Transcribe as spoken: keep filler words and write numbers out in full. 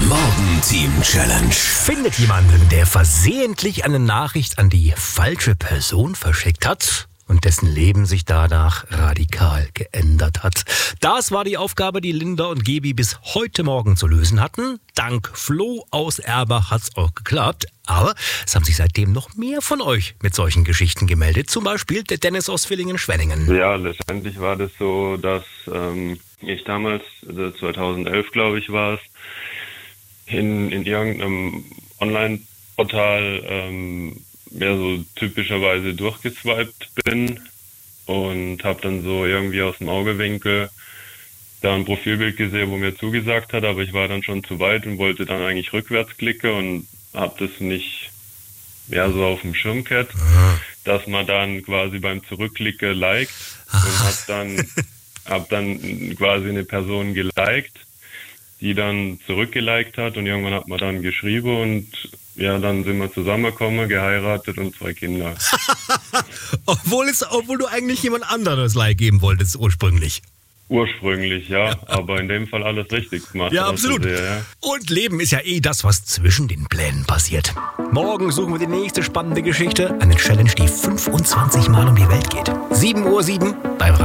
Morgenteam Challenge. Findet jemanden, der versehentlich eine Nachricht an die falsche Person verschickt hat und dessen Leben sich danach radikal geändert hat. Das war die Aufgabe, die Linda und Gebi bis heute Morgen zu lösen hatten. Dank Flo aus Erbach hat's auch geklappt. Aber es haben sich seitdem noch mehr von euch mit solchen Geschichten gemeldet. Zum Beispiel der Dennis aus Villingen-Schwenningen. Ja, letztendlich war das so, dass ähm, ich damals, also zweitausendelf glaube ich war es, in, in irgendeinem Online-Portal ähm, mehr so typischerweise durchgeswiped bin und habe dann so irgendwie aus dem Augewinkel da ein Profilbild gesehen, wo mir zugesagt hat, aber ich war dann schon zu weit und wollte dann eigentlich rückwärts klicken und habe das nicht mehr so auf dem Schirm gehabt, dass man dann quasi beim Zurückklicken liked und hab dann, hab dann quasi eine Person geliked, die dann zurückgeliked hat und irgendwann hat man dann geschrieben und ja, dann sind wir zusammengekommen, geheiratet und zwei Kinder. obwohl, es, obwohl du eigentlich jemand anderes Like geben wolltest ursprünglich. Ursprünglich, ja, ja, aber in dem Fall alles richtig gemacht. Ja, absolut. Sehe, ja. Und Leben ist ja eh das, was zwischen den Plänen passiert. Morgen suchen wir die nächste spannende Geschichte. Eine Challenge, die fünfundzwanzig Mal um die Welt geht. sieben Uhr sieben beim